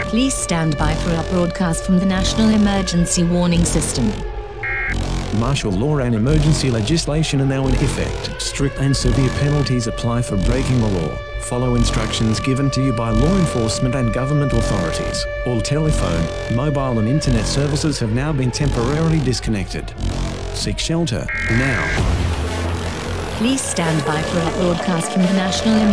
Please stand by for a broadcast from the National Emergency Warning System. Martial law and emergency legislation are now in effect. Strict and severe penalties apply for breaking the law. Follow instructions given to you by law enforcement and government authorities. All telephone, mobile and internet services have now been temporarily disconnected. Seek shelter now. Please stand by for a broadcast from the National